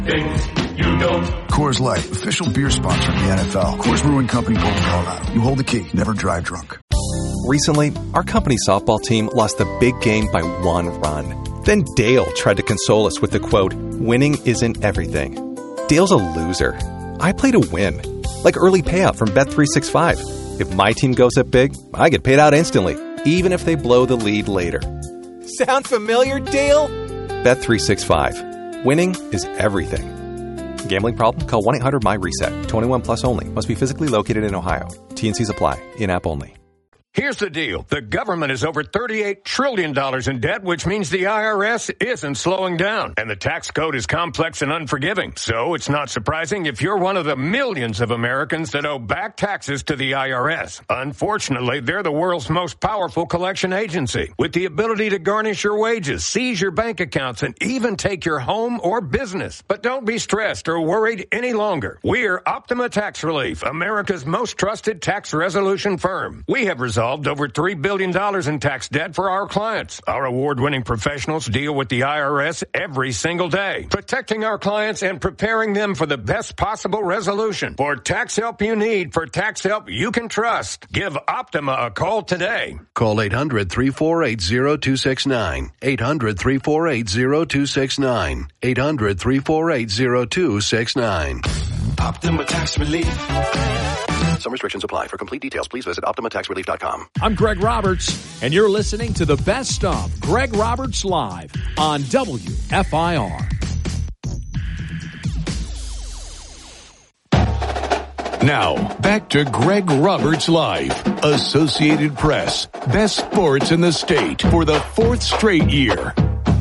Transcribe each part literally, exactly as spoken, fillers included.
Things you don't. Coors Light, official beer sponsor of the N F L. Coors Brewing Company, Golden, Colorado. You hold the key. Never drive drunk. Recently, our company softball team lost the big game by one run. Then Dale tried to console us with the quote, "Winning isn't everything." Dale's a loser. I play to win. Like early payout from Bet three sixty-five. If my team goes up big, I get paid out instantly, even if they blow the lead later. Sound familiar, Dale? Bet three sixty-five. Winning is everything. Gambling problem? Call one eight hundred M Y reset. twenty-one plus only. Must be physically located in Ohio. T N Cs apply. In-app only. Here's the deal. The government is over thirty-eight trillion dollars in debt, which means the I R S isn't slowing down. And the tax code is complex and unforgiving. So it's not surprising if you're one of the millions of Americans that owe back taxes to the I R S. Unfortunately, they're the world's most powerful collection agency, with the ability to garnish your wages, seize your bank accounts, and even take your home or business. But don't be stressed or worried any longer. We're Optima Tax Relief, America's most trusted tax resolution firm. We have resolved over three billion dollars in tax debt for our clients. Our award-winning professionals deal with the I R S every single day, protecting our clients and preparing them for the best possible resolution. For tax help you need, for tax help you can trust, give Optima a call today. Call eight hundred, three four eight, zero two six nine. eight hundred, three four eight, zero two six nine. eight hundred, three four eight, zero two six nine. Optima Tax Relief. Some restrictions apply. For complete details, please visit optima tax relief dot com. I'm Greg Roberts, and you're listening to the best of Greg Roberts Live on W F I R. Now, back to Greg Roberts Live. Associated Press. Best sports in the state for the fourth straight year.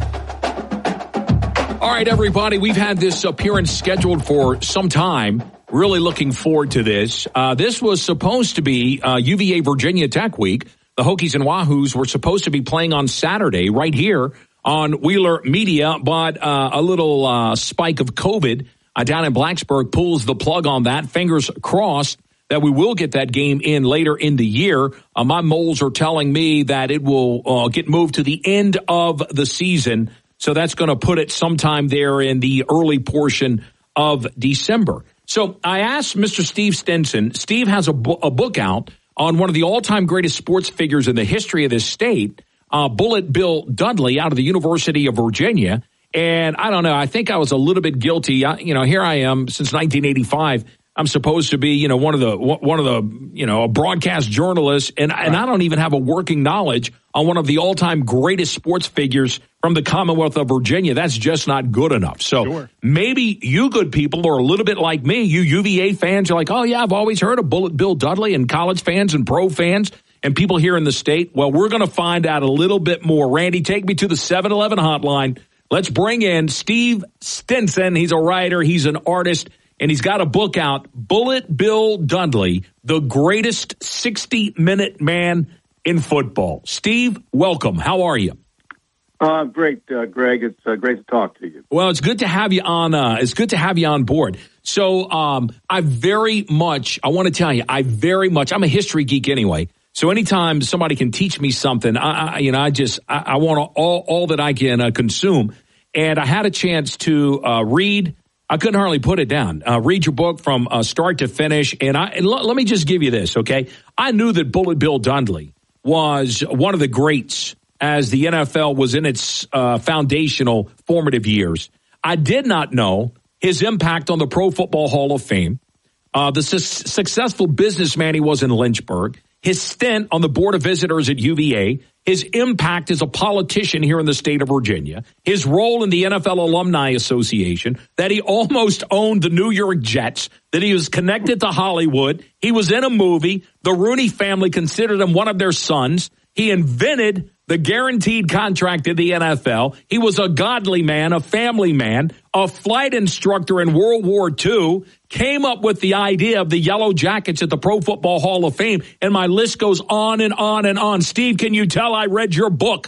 All right, everybody, we've had this appearance scheduled for some time. Really looking forward to this. Uh, this was supposed to be uh, U V A Virginia Tech Week. The Hokies and Wahoos were supposed to be playing on Saturday right here on Wheeler Media, but uh, a little uh, spike of COVID uh, down in Blacksburg pulls the plug on that. Fingers crossed that we will get that game in later in the year. Uh, my moles are telling me that it will uh, get moved to the end of the season, so that's going to put it sometime there in the early portion of December. So I asked Mister Steve Stinson. Steve has a, bu- a book out on one of the all-time greatest sports figures in the history of this state, uh, Bullet Bill Dudley out of the University of Virginia. And I don't know, I think I was a little bit guilty. I, you know, here I am since nineteen eighty-five. I'm supposed to be, you know, one of the one of the, you know, a broadcast journalist, and and I don't even have a working knowledge on one of the all-time greatest sports figures from the Commonwealth of Virginia. That's just not good enough. So sure. Maybe you good people are a little bit like me. You U V A fans are like, oh yeah, I've always heard of Bullet Bill Dudley, and college fans and pro fans and people here in the state. Well, we're going to find out a little bit more. Randy, take me to the seven eleven hotline. Let's bring in Steve Stinson. He's a writer. He's an artist. And he's got a book out, Bullet Bill Dudley, the greatest sixty-minute man in football. Steve, welcome. How are you? Uh, great, uh, Greg. It's uh, great to talk to you. Well, it's good to have you on. Uh, it's good to have you on board. So um, I very much, I want to tell you, I very much, I'm a history geek anyway. So anytime somebody can teach me something, I, I you know, I just, I, I want all, all that I can uh, consume. And I had a chance to uh, read. I couldn't hardly put it down. Uh, read your book from uh, start to finish. And, I, and l- let me just give you this, okay? I knew that Bullet Bill Dudley was one of the greats as the N F L was in its uh, foundational formative years. I did not know his impact on the Pro Football Hall of Fame, uh, the su- successful businessman he was in Lynchburg, his stint on the Board of Visitors at U V A, his impact as a politician here in the state of Virginia, his role in the N F L Alumni Association, that he almost owned the New York Jets, that he was connected to Hollywood, he was in a movie, the Rooney family considered him one of their sons, he invented the guaranteed contract in the N F L, he was a godly man, a family man, a flight instructor in World War Two, came up with the idea of the Yellow Jackets at the Pro Football Hall of Fame, and my list goes on and on and on. Steve, can you tell I read your book?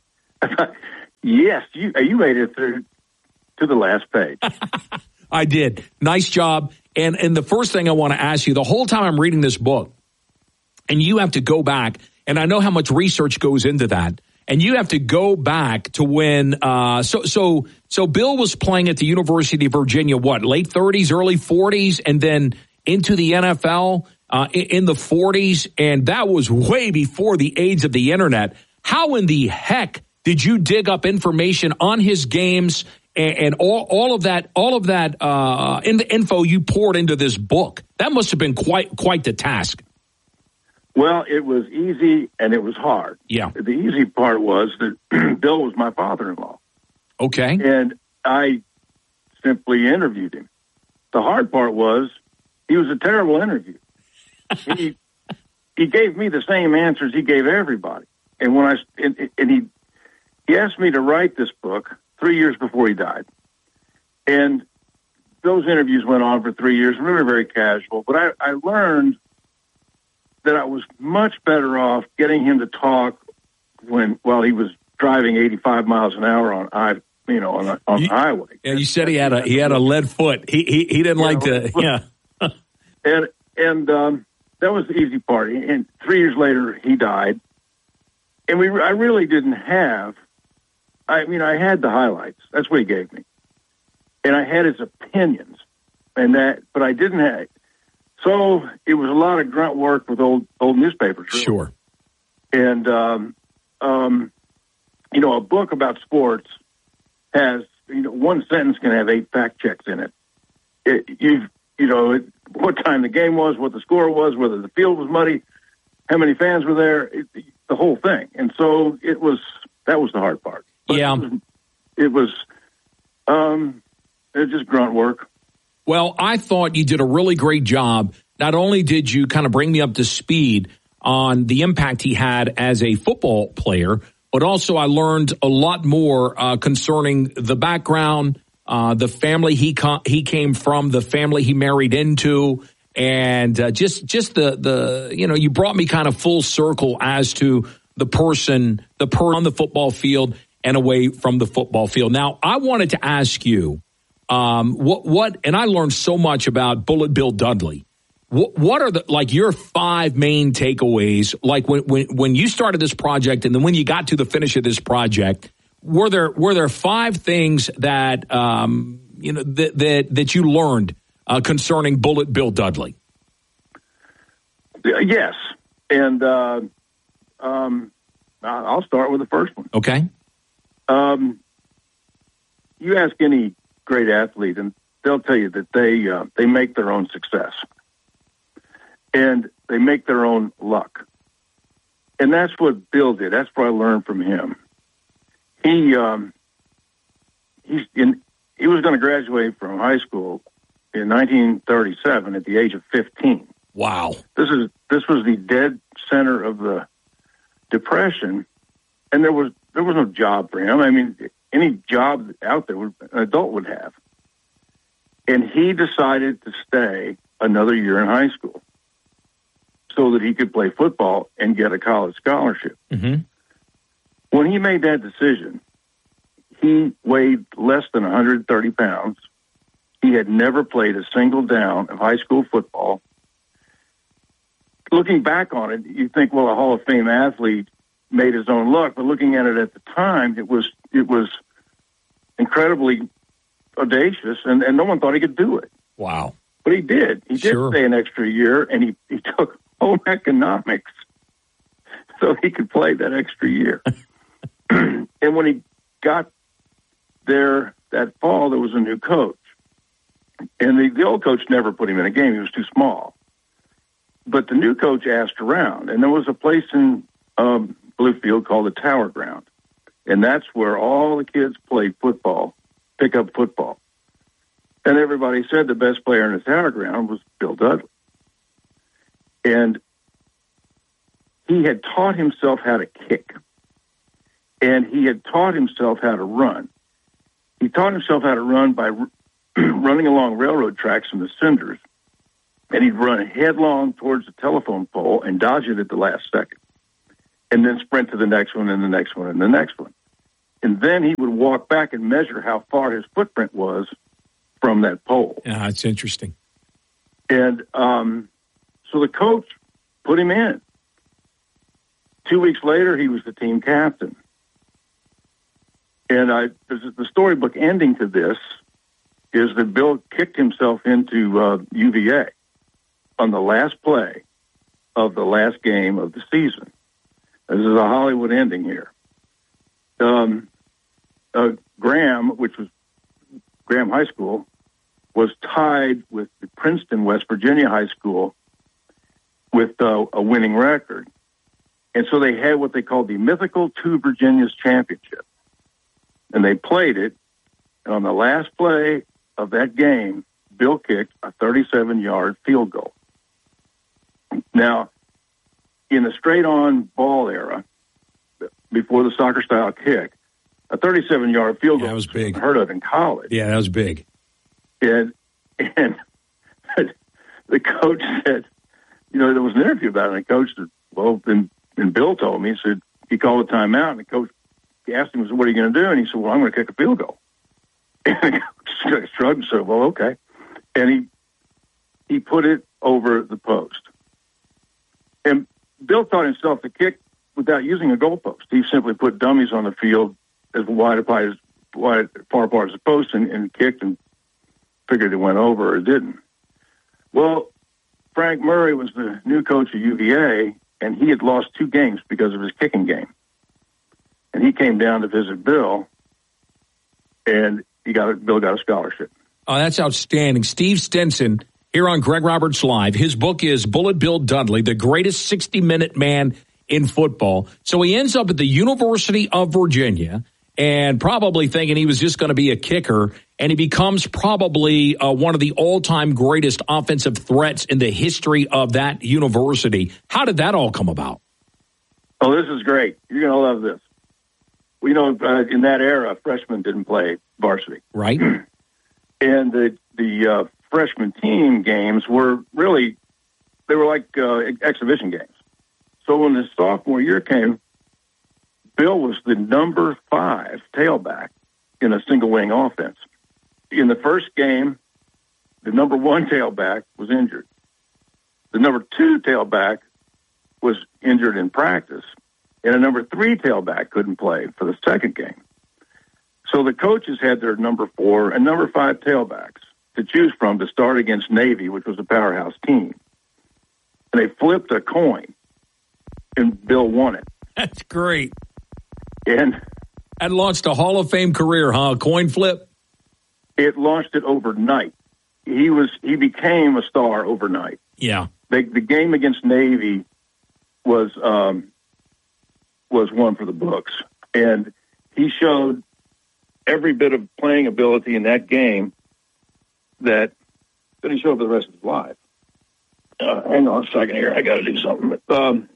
Yes, you you made it through to the last page. I did. Nice job. And and the first thing I want to ask you, the whole time I'm reading this book, and you have to go back, and I know how much research goes into that, and you have to go back to when. Uh, so so so Bill was playing at the University of Virginia. What, late thirties, early forties, and then into the N F L uh, in the forties, and that was way before the age of the internet. How in the heck did you dig up information on his games and, and all all of that all of that uh, in the info you poured into this book? That must have been quite quite the task. Well, it was easy and it was hard. Yeah. The easy part was that Bill was my father-in-law. Okay. And I simply interviewed him. The hard part was he was a terrible interview. he he gave me the same answers he gave everybody. And when I and, and he he asked me to write this book three years before he died. And those interviews went on for three years. We were very casual, but I, I learned that I was much better off getting him to talk when while he was driving eighty-five miles an hour on I, you know, on, on you, the highway. Yeah, you said he had a he had a lead foot. He he, he didn't yeah, like to. Yeah, and and um, that was the easy part. And three years later, he died, and we I really didn't have. I mean, I had the highlights. That's what he gave me, and I had his opinions, and that, but I didn't have. So it was a lot of grunt work with old old newspapers. Really. Sure. And, um, um, you know, a book about sports has, you know, one sentence can have eight fact checks in it. it you you know, it, what time the game was, what the score was, whether the field was muddy, how many fans were there, it, the whole thing. And so it was, that was the hard part. But yeah. It was, it was, um, it was just grunt work. Well, I thought you did a really great job. Not only did you kind of bring me up to speed on the impact he had as a football player, but also I learned a lot more uh, concerning the background, uh, the family he co- he came from, the family he married into, and uh, just just the the you know you brought me kind of full circle as to the person, the person on the football field and away from the football field. Now, I wanted to ask you. Um, what, what, and I learned so much about Bullet Bill Dudley. What, what are the, like your five main takeaways? Like when, when, when you started this project and then when you got to the finish of this project, were there, were there five things that, um, you know, that, that, that you learned, uh, concerning Bullet Bill Dudley? Yes. And, uh, um, I'll start with the first one. Okay. Um, you ask any great athlete, and they'll tell you that they uh, they make their own success, and they make their own luck, and that's what Bill did. That's what I learned from him. He um, he's in. He was going to graduate from high school in nineteen thirty-seven at the age of fifteen. Wow! This is this was the dead center of the Depression, and there was there was no job for him. I mean. Any job out there an adult would have. And he decided to stay another year in high school so that he could play football and get a college scholarship. Mm-hmm. When he made that decision, he weighed less than one hundred thirty pounds. He had never played a single down of high school football. Looking back on it, you think, well, a Hall of Fame athlete made his own luck, but looking at it at the time, it was it was incredibly audacious, and, and no one thought he could do it. Wow. But he did. He did Sure. stay an extra year, and he, he took home economics so he could play that extra year. And when he got there that fall, there was a new coach. And the, the old coach never put him in a game. He was too small. But the new coach asked around, and there was a place in um, Bluefield called the Tower Ground. And that's where all the kids played football, pick-up football. And everybody said the best player in the Tower Ground was Bill Dudley. And he had taught himself how to kick. And he had taught himself how to run. He taught himself how to run by running along railroad tracks in the cinders. And he'd run headlong towards the telephone pole and dodge it at the last second. And then sprint to the next one and the next one and the next one. And then he would walk back and measure how far his footprint was from that pole. Yeah, that's interesting. And um, so the coach put him in. Two weeks later, he was the team captain. And I, the storybook ending to this is that Bill kicked himself into uh, U V A on the last play of the last game of the season. This is a Hollywood ending here. Um, uh, Graham, which was Graham High School, was tied with the Princeton, West Virginia High School with uh, a winning record. And so they had what they called the mythical Two Virginias Championship. And they played it. And on the last play of that game, Bill kicked a thirty-seven-yard field goal. Now, in the straight-on ball era, before the soccer-style kick, a thirty-seven-yard field goal yeah, was big. Unheard of in college. Yeah, that was big. And, and the coach said, you know, there was an interview about it, and the coach said, well, and, and Bill told me, he said, he called a timeout, and the coach asked him, what are you going to do? And he said, well, I'm going to kick a field goal. And the coach shrugged and said, well, okay. And he he put it over the post. And Bill taught himself to kick without using a goalpost. He simply put dummies on the field as wide apart as wide, far apart as the post and, and kicked and figured it went over or didn't. Well, Frank Murray was the new coach of U V A, and he had lost two games because of his kicking game. And he came down to visit Bill, and he got a, Bill got a scholarship. Oh, that's outstanding. Steve Stinson here on Greg Roberts Live. His book is Bullet Bill Dudley, the greatest sixty-minute man in football. So he ends up at the University of Virginia and probably thinking he was just going to be a kicker, and he becomes probably uh, one of the all-time greatest offensive threats in the history of that university. How did that all come about? Oh, this is great. You're going to love this. Well, you know, uh, in that era, freshmen didn't play varsity. Right. And the the uh, freshman team games were really, they were like uh, ex- exhibition games. So when the sophomore year came, Bill was the number five tailback in a single wing offense. In the first game, the number one tailback was injured. The number two tailback was injured in practice, and a number three tailback couldn't play for the second game. So the coaches had their number four and number five tailbacks to choose from to start against Navy, which was a powerhouse team. And they flipped a coin, and Bill won it. That's great. And that launched a Hall of Fame career, huh? Coin flip? It launched it overnight. He was he became a star overnight. Yeah. The, the game against Navy was um, was one for the books, and he showed every bit of playing ability in that game that that he showed for the rest of his life. Uh, hang on a second here. I got to do something. Um,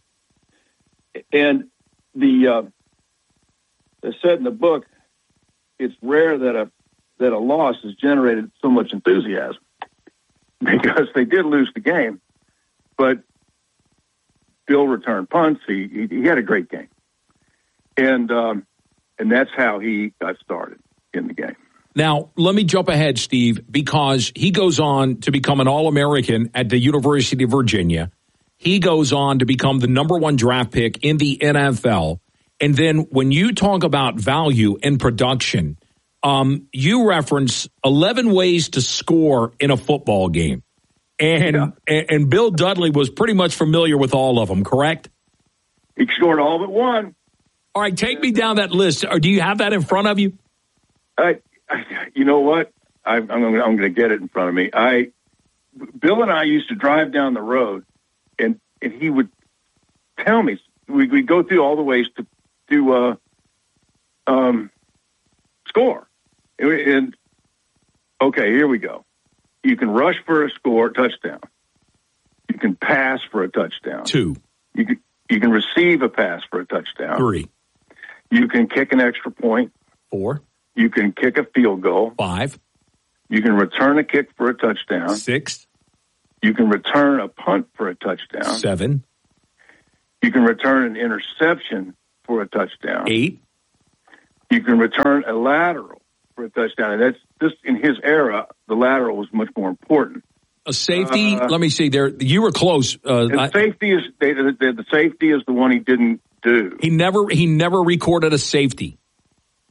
and the uh, as said in the book, it's rare that a that a loss has generated so much enthusiasm, because they did lose the game, but Bill returned punts. He he, he had a great game, and um, and that's how he got started in the game. Now, let me jump ahead, Steve, because he goes on to become an All-American at the University of Virginia. He goes on to become the number one draft pick in the N F L. And then when you talk about value and production, um, you reference eleven ways to score in a football game. And, yeah. and and Bill Dudley was pretty much familiar with all of them, correct? He scored all but one. All right, take me down that list. Or do you have that in front of you? I, I you know what? I, I'm going I'm to get it in front of me. I, Bill and I used to drive down the road, and, and he would tell me, we would go through all the ways to to uh, um, score. And, and okay, here we go. You can rush for a score, touchdown. You can pass for a touchdown. Two. You can you can receive a pass for a touchdown. Three. You can kick an extra point. Four. You can kick a field goal. Five. You can return a kick for a touchdown. Six. You can return a punt for a touchdown. Seven. You can return an interception for a touchdown. Eight. You can return a lateral for a touchdown. And that's just in his era, the lateral was much more important. A safety. Uh, let me see there. You were close. Uh, the safety is they, the, the safety is the one he didn't do. He never he never recorded a safety.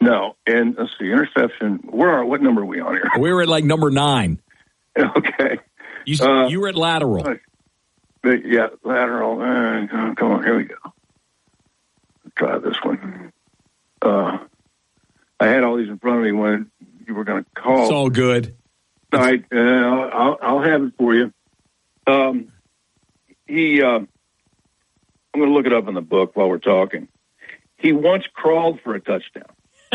No, and let's see, interception. Where are? What number are we on here? We were at like number nine. Okay. You Uh, you were at lateral. Uh, yeah, lateral. Uh, come on, here we go. Let's try this one. Uh, I had all these in front of me when you were going to call. It's all good. All right, uh, I'll, I'll have it for you. Um, he, uh, I'm going to look it up in the book while we're talking. He once crawled for a touchdown.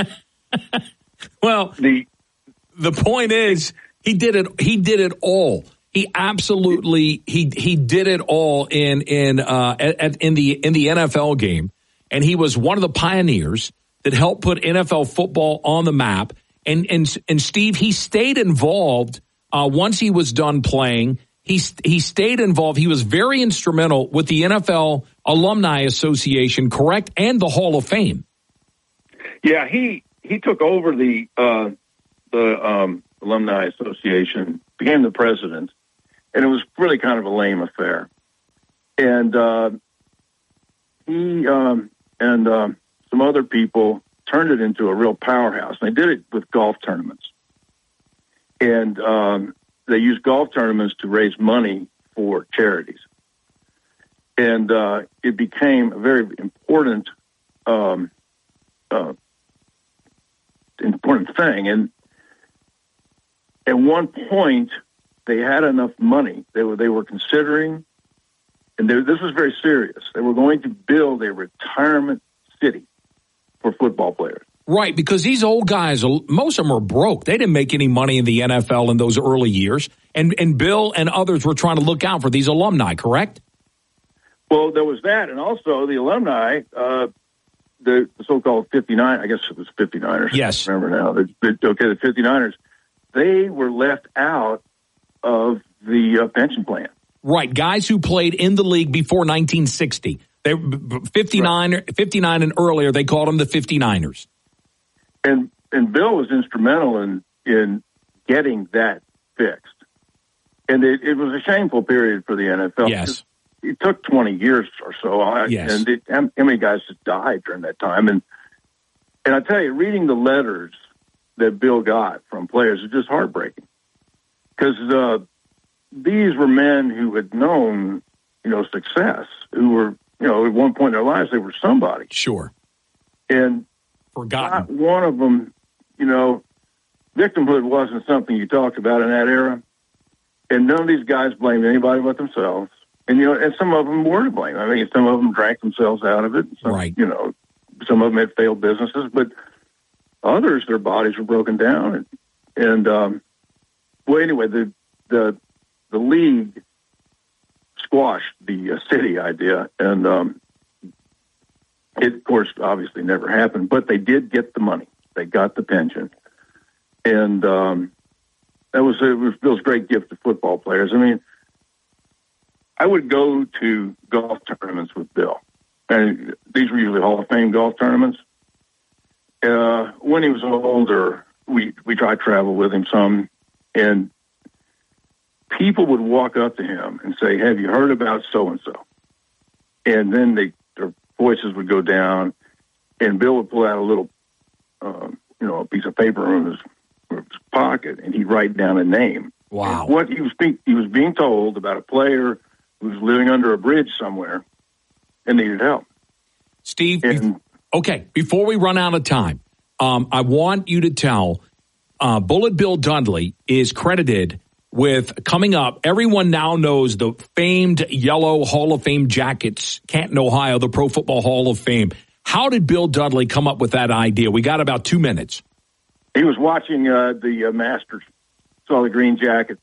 Well, the the point is, he did it. He did it all. He absolutely he he did it all in in uh, at, in the in the N F L game, and he was one of the pioneers that helped put N F L football on the map. And and and Steve, he stayed involved uh, once he was done playing. He he stayed involved. He was very instrumental with the N F L Alumni Association, correct, and the Hall of Fame. Yeah, he he took over the uh, the um, Alumni Association, became the president, and it was really kind of a lame affair. And uh, he um, and um, some other people turned it into a real powerhouse. And they did it with golf tournaments, and um, they used golf tournaments to raise money for charities. And uh, it became a very important, um, uh, important thing. And at one point, they had enough money. They were they were considering, and they, this was very serious. They were going to build a retirement city for football players. Right, because these old guys, most of them are broke. They didn't make any money in the N F L in those early years. And and Bill and others were trying to look out for these alumni, correct? Well, there was that, and also the alumni, uh, the so-called fifty-nine, I guess it was fifty-niners. Yes. I remember now. The, the, okay, the fifty-niners, they were left out of the uh, pension plan. Right, guys who played in the league before nineteen sixty. They fifty-nine, right. fifty-nine and earlier, they called them the fifty-niners. And and Bill was instrumental in, in getting that fixed. And it, it was a shameful period for the N F L. Yes. It took twenty years or so. Yes. And it, how many guys just died during that time? And and I tell you, reading the letters that Bill got from players is just heartbreaking. Because uh, these were men who had known, you know, success, who were, you know, at one point in their lives, they were somebody. Sure. And forgotten. Not one of them, you know, victimhood wasn't something you talked about in that era. And none of these guys blamed anybody but themselves. And, you know, and some of them were to blame. I mean, some of them drank themselves out of it. Some, right. You know, some of them had failed businesses, but others, their bodies were broken down. And, and um, well, anyway, the, the, the league squashed the uh, city idea. And um, it, of course, obviously never happened, but they did get the money. They got the pension. And um, that was, it was Bill's great gift to football players. I mean, I would go to golf tournaments with Bill. And these were usually Hall of Fame golf tournaments. Uh, when he was older, we, we tried to travel with him some. And people would walk up to him and say, have you heard about so-and-so? And then they, their voices would go down, and Bill would pull out a little, um, you know, a piece of paper from his, from his pocket, and he'd write down a name. Wow. And what he was being, he was being told about a player who was living under a bridge somewhere and needed help. Steve, and, okay, before we run out of time, um, I want you to tell, uh, Bullet Bill Dudley is credited with coming up. Everyone now knows the famed yellow Hall of Fame jackets, Canton, Ohio, the Pro Football Hall of Fame. How did Bill Dudley come up with that idea? We got about two minutes. He was watching uh, the uh, Masters, saw the green jacket,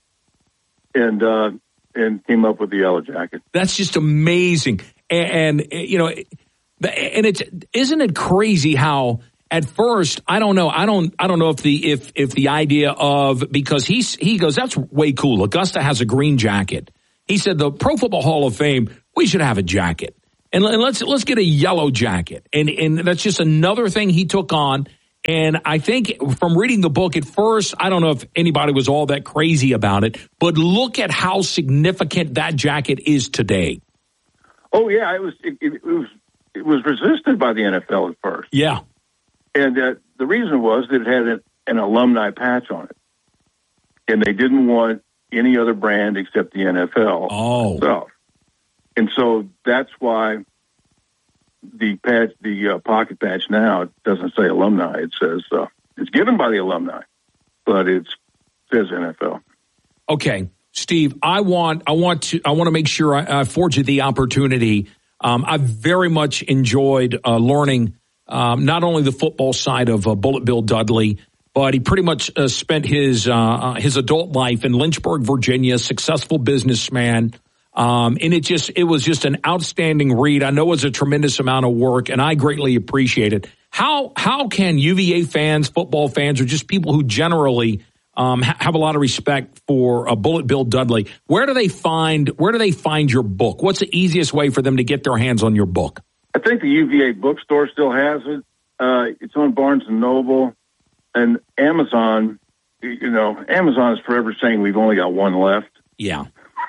and uh, and came up with the yellow jacket. That's just amazing. And, and you know, and it's, isn't it crazy how at first, I don't know, I don't, I don't know if the, if, if the idea of, because he's, he goes, that's way cool. Augusta has a green jacket. He said the Pro Football Hall of Fame, we should have a jacket. And, and let's, let's get a yellow jacket. And, and that's just another thing he took on. And I think from reading the book at first, I don't know if anybody was all that crazy about it, but look at how significant that jacket is today. Oh yeah, it was, it, it was, it was resisted by the N F L at first. Yeah. And uh, the reason was that it had an, an alumni patch on it. And they didn't want any other brand except the N F L oh. itself. And so that's why the patch, the uh, pocket patch now doesn't say alumni. It says uh, it's given by the alumni, but it says N F L. Okay, Steve, I want I want to I want to make sure I, I afford you the opportunity. Um, I very much enjoyed uh, learning um, not only the football side of uh, Bullet Bill Dudley, but he pretty much uh, spent his uh, his adult life in Lynchburg, Virginia, successful businessman. Um, and it just it was just an outstanding read. I know it was a tremendous amount of work, and I greatly appreciate it. How how can U V A fans, football fans, or just people who generally um, ha- have a lot of respect for uh, Bullet Bill Dudley, where do they find where do they find your book? What's the easiest way for them to get their hands on your book? I think the U V A bookstore still has it. Uh, it's on Barnes and Noble and Amazon. You know, Amazon is forever saying we've only got one left. Yeah.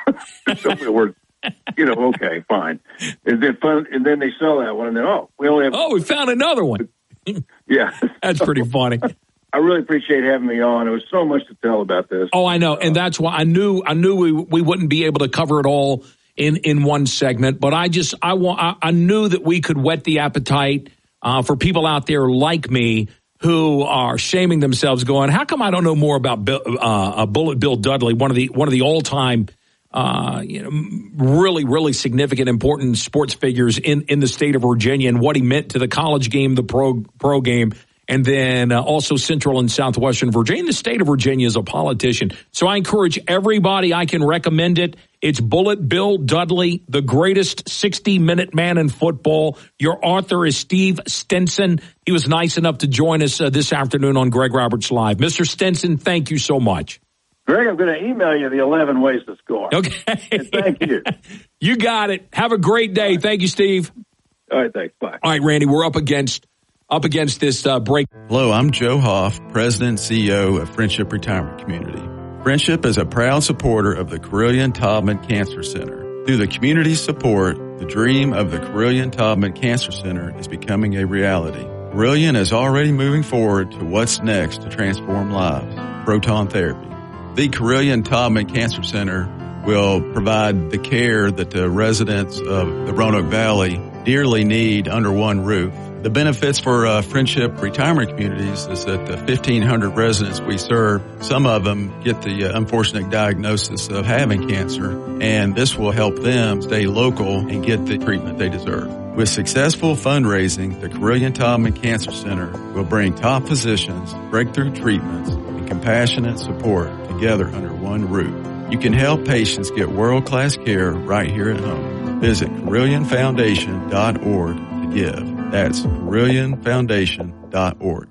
So we're, you know, okay, fine. And then fun, and then they sell that one, and then oh, we only have. Oh, we found another one. Yeah, that's pretty funny. I really appreciate having me on. There was so much to tell about this. Oh, I know, and that's why I knew I knew we we wouldn't be able to cover it all in, in one segment. But I just I want I, I knew that we could whet the appetite uh, for people out there like me who are shaming themselves, going, "How come I don't know more about Bill, uh, Bullet Bill Dudley, one of the one of the all time." Uh, you know, really, really significant, important sports figures in, in the state of Virginia, and what he meant to the college game, the pro pro game, and then uh, also Central and Southwestern Virginia. The state of Virginia is a politician. So I encourage everybody, I can recommend it. It's Bullet Bill Dudley, the greatest sixty-minute man in football. Your author is Steve Stenson. He was nice enough to join us uh, this afternoon on Greg Roberts Live. Mister Stenson, thank you so much. Greg, I'm going to email you the eleven ways to score. Okay. And thank you. You got it. Have a great day. Right. Thank you, Steve. All right, thanks. Bye. All right, Randy, we're up against up against this uh, break. Hello, I'm Joe Hoff, President and C E O of Friendship Retirement Community. Friendship is a proud supporter of the Carilion-Taubman Cancer Center. Through the community support, the dream of the Carilion-Taubman Cancer Center is becoming a reality. Carilion is already moving forward to what's next to transform lives, proton therapy. The Carilion-Taubman Cancer Center will provide the care that the residents of the Roanoke Valley dearly need under one roof. The benefits for uh, Friendship Retirement Communities is that the fifteen hundred residents we serve, some of them get the uh, unfortunate diagnosis of having cancer, and this will help them stay local and get the treatment they deserve. With successful fundraising, the Carilion-Taubman Cancer Center will bring top physicians, breakthrough treatments, and compassionate support together under one roof. You can help patients get world-class care right here at home. Visit Carilion Foundation dot org to give. That's Carilion Foundation dot org.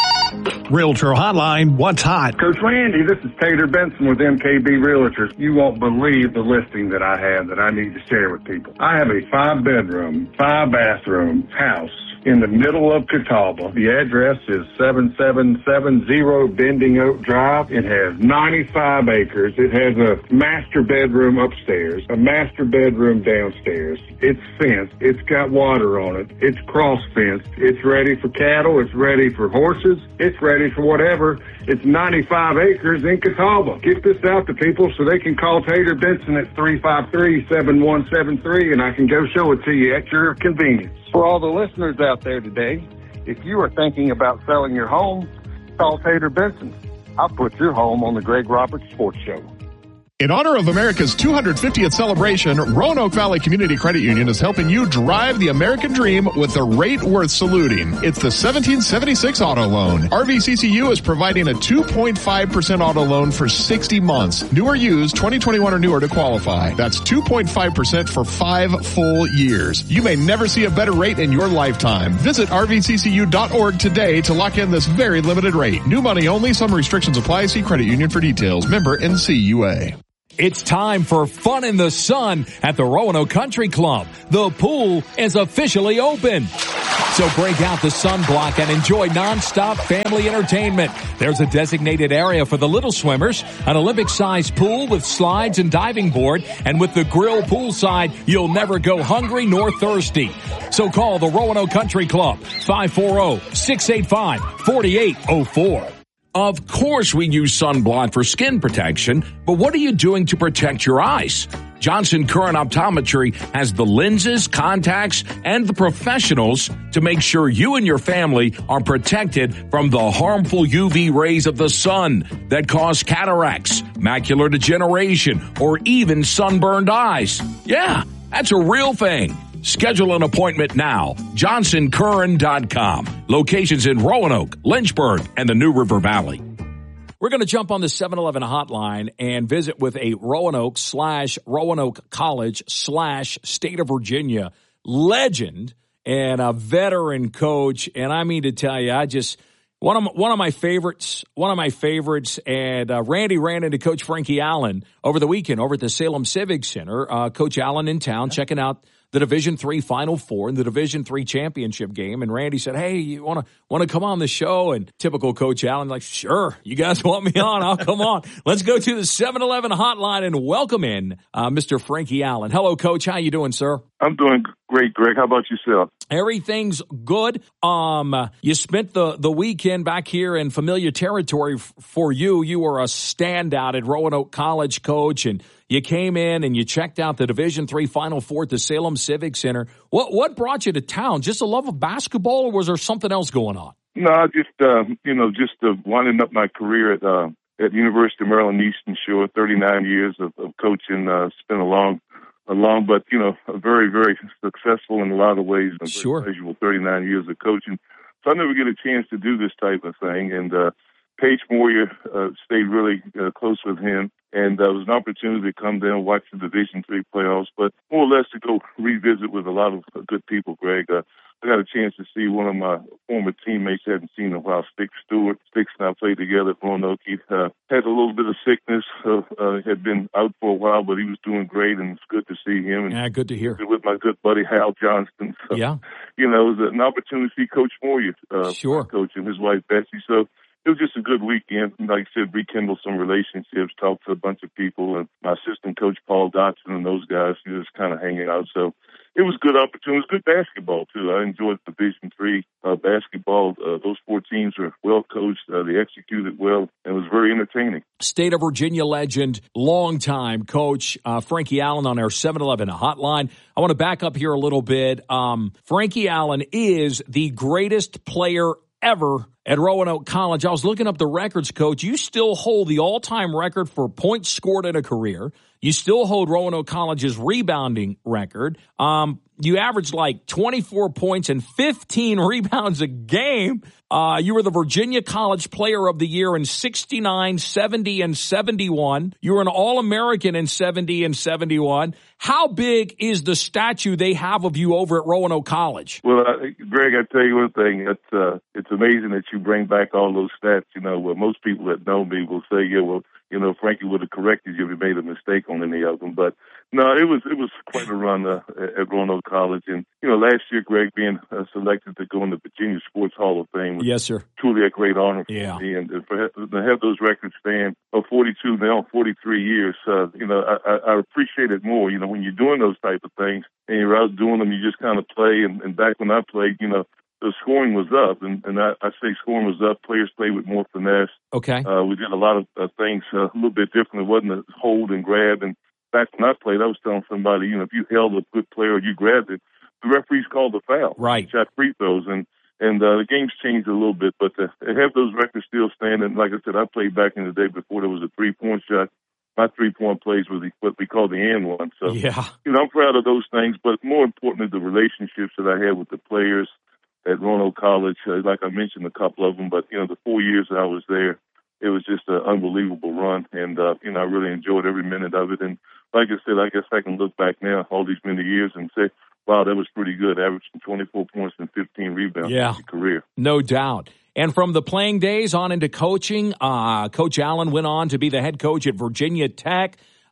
Realtor Hotline, what's hot? Coach Randy, this is Tater Benson with M K B Realtors. You won't believe the listing that I have that I need to share with people. I have a five-bedroom, five-bathroom house in the middle of Catawba. The address is seven seven seven zero Bending Oak Drive. It has ninety-five acres. It has a master bedroom upstairs, a master bedroom downstairs. It's fenced. It's got water on it. It's cross-fenced. It's ready for cattle. It's ready for horses. It's ready for whatever. It's ninety-five acres in Catawba. Get this out to people so they can call Tater Benson at three five three, seven one seven three, and I can go show it to you at your convenience. For all the listeners out there today, if you are thinking about selling your home, call Tater Benson. I'll put your home on the Greg Roberts Sports Show. In honor of America's two hundred fiftieth celebration, Roanoke Valley Community Credit Union is helping you drive the American dream with a rate worth saluting. It's the seventeen seventy-six auto loan. R V C C U is providing a two point five percent auto loan for sixty months. New or used, twenty twenty-one or newer to qualify. That's two point five percent for five full years. You may never see a better rate in your lifetime. Visit R V C C U dot org today to lock in this very limited rate. New money only. Some restrictions apply. See credit union for details. Member N C U A. It's time for fun in the sun at the Roanoke Country Club. The pool is officially open. So break out the sunblock and enjoy nonstop family entertainment. There's a designated area for the little swimmers, an Olympic-sized pool with slides and diving board, and with the grill poolside, you'll never go hungry nor thirsty. So call the Roanoke Country Club, five four zero, six eight five, four eight zero four. Of course we use sunblock for skin protection, but what are you doing to protect your eyes? Johnson Curran Optometry has the lenses, contacts, and the professionals to make sure you and your family are protected from the harmful U V rays of the sun that cause cataracts, macular degeneration, or even sunburned eyes. Yeah, that's a real thing. Schedule an appointment now. Johnson Curran dot com. Locations in Roanoke, Lynchburg, and the New River Valley. We're going to jump on the seven eleven hotline and visit with a Roanoke slash Roanoke College slash State of Virginia legend and a veteran coach. And I mean to tell you, I just one of one of my favorites, one of my favorites. And uh, Randy ran into Coach Frankie Allen over the weekend over at the Salem Civic Center. Uh, Coach Allen in town checking out the Division three Final Four and the Division three championship game. And Randy said, hey, you want to want to come on the show? And typical Coach Allen, like, sure, you guys want me on? I'll come on. Let's go to the seven eleven hotline and welcome in uh, Mister Frankie Allen. Hello, Coach. How you doing, sir? I'm doing great, Greg. How about yourself? Everything's good. Um, uh, you spent the, the weekend back here in familiar territory f- for you. You were a standout at Roanoke College, Coach, and you came in and you checked out the Division three Final Four at the Salem Civic Center. What what brought you to town? Just a love of basketball, or was there something else going on? No, I just uh, you know, just uh, winding up my career at uh, at University of Maryland Eastern Shore. thirty-nine years of, of coaching. Uh, spent a long, a long, but you know, a very very successful in a lot of ways. A sure. Very pleasurable thirty-nine years of coaching. So I never get a chance to do this type of thing, and uh, Paige Moyer uh, stayed really uh, close with him. And uh, it was an opportunity to come down and watch the Division three playoffs, but more or less to go revisit with a lot of uh, good people, Greg. Uh, I got a chance to see one of my former teammates I hadn't seen in a while, Stick Stewart. Sticks and I played together at Roanoke. He uh, had a little bit of sickness, uh, uh, had been out for a while, but he was doing great, and it's good to see him. And yeah, good to hear. With my good buddy Hal Johnston. So, yeah. You know, it was an opportunity to see Coach Moyer, uh, sure. coach, and his wife Betsy. So it was just a good weekend. Like I said, rekindle some relationships, talk to a bunch of people, and my assistant coach, Paul Dotson, and those guys, he was kind of hanging out. So it was a good opportunity. It was good basketball, too. I enjoyed Division three uh, basketball. Uh, those four teams are well coached. Uh, they executed well, and it was very entertaining. State of Virginia legend, longtime coach, uh, Frankie Allen on our seven eleven hotline. I want to back up here a little bit. Um, Frankie Allen is the greatest player ever at Roanoke College. I was looking up the records, Coach. You still hold the all-time record for points scored in a career. You still hold Roanoke College's rebounding record. Um, you averaged like twenty-four points and fifteen rebounds a game. Uh, you were the Virginia College Player of the Year in sixty-nine, seventy, and seventy-one. You were an All-American in seventy and seventy-one. How big is the statue they have of you over at Roanoke College? Well, uh, Greg, I tell you one thing. It's uh, it's amazing that you bring back all those stats. You know, well, most people that know me will say, yeah, well, you know, Frankie would have corrected you if you made a mistake on any of them. But no, it was it was quite a run uh, at Roanoke College. And, you know, last year, Greg, being uh, selected to go in the Virginia Sports Hall of Fame was yes, sir. truly a great honor for yeah. me. And for, to have those records stand of forty-two, now forty-three years, uh, you know, I, I appreciate it more. You know, when you're doing those type of things and you're out doing them, you just kind of play. And, and back when I played, you know, the scoring was up, and, and I, I say scoring was up. Players played with more finesse. Okay. Uh, we did a lot of uh, things uh, a little bit different. It wasn't a hold and grab. And back when I played, I was telling somebody, you know, if you held a good player or you grabbed it, the referees called the foul. Right. Shot free throws. And, and uh, the game's changed a little bit, but to, to have those records still standing, like I said, I played back in the day before there was a three-point shot. My three-point plays were the, what we call the and one. So, yeah. you know, I'm proud of those things, but more importantly, the relationships that I had with the players at Roanoke College. Uh, like I mentioned, a couple of them, but, you know, the four years that I was there, it was just an unbelievable run, and, uh, you know, I really enjoyed every minute of it. And like I said, I guess I can look back now all these many years and say, wow, that was pretty good, averaging twenty-four points and fifteen rebounds yeah. in your career. No doubt. And from the playing days on into coaching, uh, Coach Allen went on to be the head coach at Virginia Tech.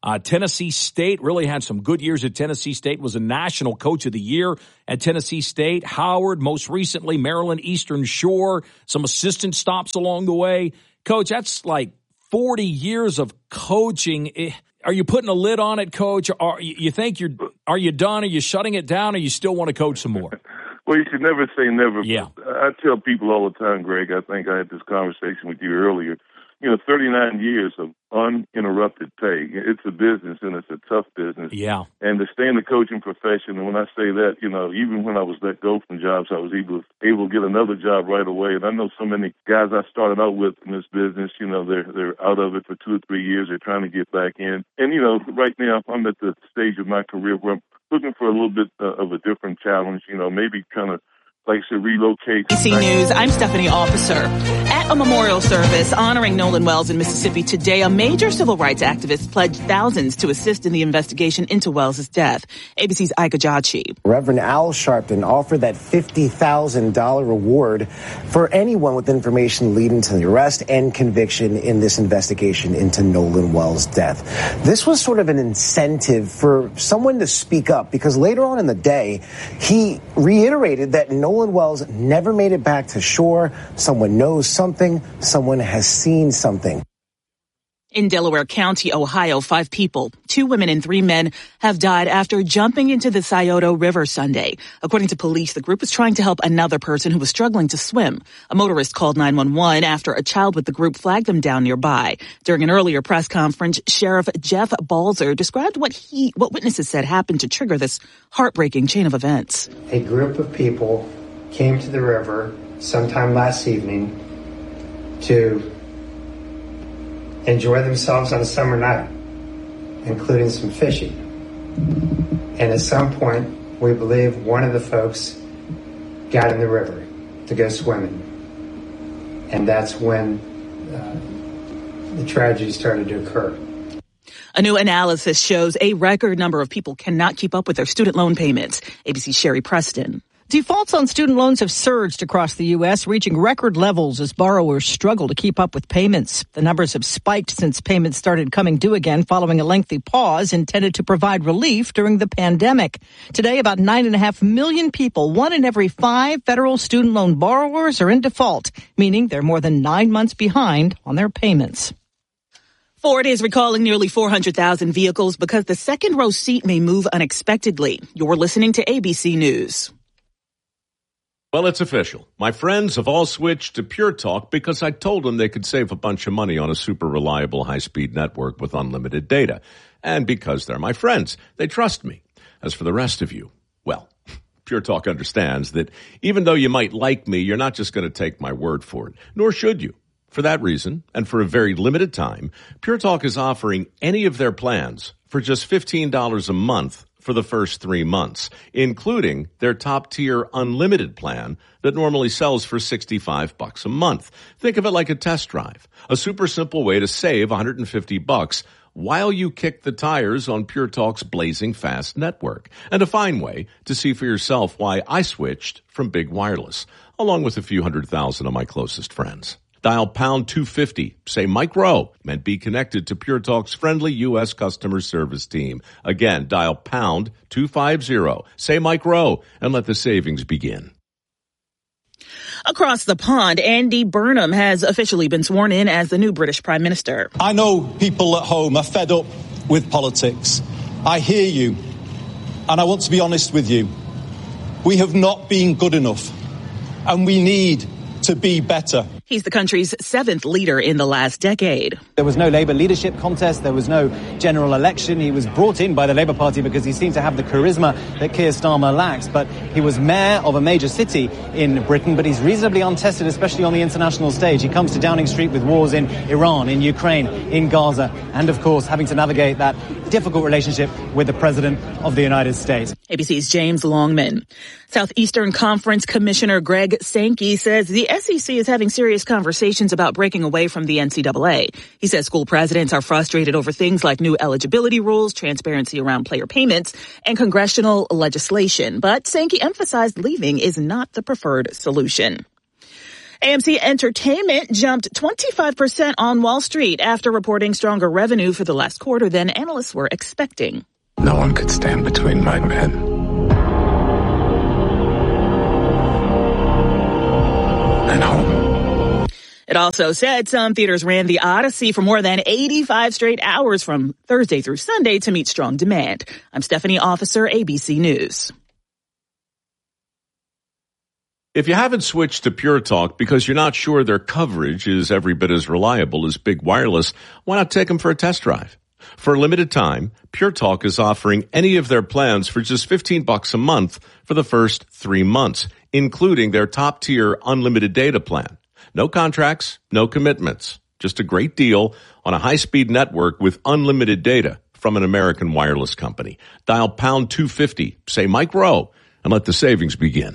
Uh, Tennessee State really had some good years at Tennessee State, was a national coach of the year at Tennessee State. Howard, most recently, Maryland Eastern Shore, some assistant stops along the way. Coach, that's like forty years of coaching. Are you putting a lid on it, Coach? Are you think you're, are you done? Are you shutting it down, or you still want to coach some more? Well, you should never say never. Yeah. I tell people all the time, Greg, I think I had this conversation with you earlier. You know, thirty-nine years of uninterrupted pay. It's a business, and it's a tough business. Yeah. And to stay in the coaching profession, and when I say that, you know, even when I was let go from jobs, I was able, able to get another job right away. And I know so many guys I started out with in this business, you know, they're, they're out of it for two or three years. They're trying to get back in. And, you know, right now I'm at the stage of my career where I'm looking for a little bit uh, of a different challenge, you know, maybe kind of like to relocate. A B C News, I'm Stephanie Officer. At a memorial service honoring Nolan Wells in Mississippi today, a major civil rights activist pledged thousands to assist in the investigation into Wells' death. A B C's Ika Jachi. Reverend Al Sharpton offered that fifty thousand dollars reward for anyone with information leading to the arrest and conviction in this investigation into Nolan Wells' death. This was sort of an incentive for someone to speak up, because later on in the day, he reiterated that Nolan Nolan Wells never made it back to shore. Someone knows something. Someone has seen something. In Delaware County, Ohio, five people, two women and three men, have died after jumping into the Scioto River Sunday. According to police, the group was trying to help another person who was struggling to swim. A motorist called nine one one after a child with the group flagged them down nearby. During an earlier press conference, Sheriff Jeff Balzer described what he, what witnesses said happened to trigger this heartbreaking chain of events. A group of people came to the river sometime last evening to enjoy themselves on a summer night, including some fishing. And at some point, we believe one of the folks got in the river to go swimming. And that's when uh, the tragedy started to occur. A new analysis shows a record number of people cannot keep up with their student loan payments. A B C's Sherry Preston. Defaults on student loans have surged across the U S, reaching record levels as borrowers struggle to keep up with payments. The numbers have spiked since payments started coming due again following a lengthy pause intended to provide relief during the pandemic. Today, about nine and a half million people, one in every five federal student loan borrowers, are in default, meaning they're more than nine months behind on their payments. Ford is recalling nearly four hundred thousand vehicles because the second row seat may move unexpectedly. You're listening to A B C News. Well, it's official. My friends have all switched to Pure Talk because I told them they could save a bunch of money on a super reliable high-speed network with unlimited data. And because they're my friends, they trust me. As for the rest of you, well, Pure Talk understands that even though you might like me, you're not just going to take my word for it, nor should you. For that reason, and for a very limited time, Pure Talk is offering any of their plans for just fifteen dollars a month for the first three months, including their top-tier unlimited plan that normally sells for sixty-five bucks a month. Think of it like a test drive, a super simple way to save one hundred fifty bucks while you kick the tires on Pure Talk's blazing fast network, and a fine way to see for yourself why I switched from big wireless, along with a few hundred thousand of my closest friends. Dial pound two fifty, say Mike Rowe, and be connected to Pure Talk's friendly U S customer service team. Again, dial pound two fifty, say Mike Rowe, and let the savings begin. Across the pond, Andy Burnham has officially been sworn in as the new British Prime Minister. I know people at home are fed up with politics. I hear you, and I want to be honest with you. We have not been good enough, and we need to be better. He's the country's seventh leader in the last decade. There was no Labour leadership contest. There was no general election. He was brought in by the Labour Party because he seemed to have the charisma that Keir Starmer lacks. But he was mayor of a major city in Britain, but he's reasonably untested, especially on the international stage. He comes to Downing Street with wars in Iran, in Ukraine, in Gaza, and, of course, having to navigate that difficult relationship with the President of the United States. A B C's James Longman. Southeastern Conference Commissioner Greg Sankey says the S E C is having serious conversations about breaking away from the N C double A. He says school presidents are frustrated over things like new eligibility rules, transparency around player payments, and congressional legislation. But Sankey emphasized leaving is not the preferred solution. A M C Entertainment jumped twenty-five percent on Wall Street after reporting stronger revenue for the last quarter than analysts were expecting. No one could stand between my men and home. It also said some theaters ran The Odyssey for more than eighty-five straight hours from Thursday through Sunday to meet strong demand. I'm Stephanie Officer, A B C News. If you haven't switched to Pure Talk because you're not sure their coverage is every bit as reliable as Big Wireless, why not take them for a test drive? For a limited time, Pure Talk is offering any of their plans for just fifteen bucks a month for the first three months, including their top-tier unlimited data plan. No contracts, no commitments. Just a great deal on a high-speed network with unlimited data from an American wireless company. Dial pound two fifty, say Mike Rowe, and let the savings begin.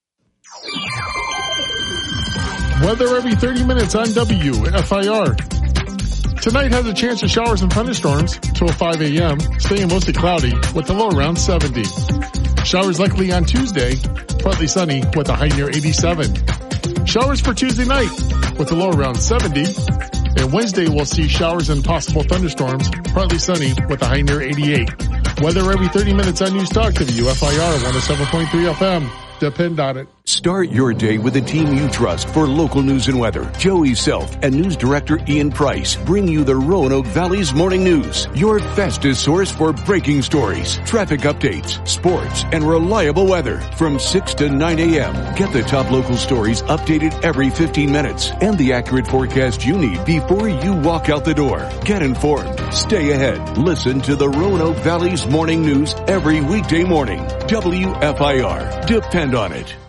Weather every thirty minutes on W F I R. Tonight has a chance of showers and thunderstorms till five a.m., staying mostly cloudy with a low around seventy. Showers likely on Tuesday, partly sunny with a high near eighty-seven. Showers for Tuesday night with a low around seventy. And Wednesday we'll see showers and possible thunderstorms, partly sunny with a high near eighty-eight. Weather every thirty minutes on News Talk W F I R one oh seven point three F M. Depend on it. Start your day with a team you trust for local news and weather. Joey Self and News Director Ian Price bring you the Roanoke Valley's Morning News, your fastest source for breaking stories, traffic updates, sports, and reliable weather from six to nine a.m. Get the top local stories updated every fifteen minutes and the accurate forecast you need before you walk out the door. Get informed. Stay ahead. Listen to the Roanoke Valley's Morning News every weekday morning. W F I R. Depend on it.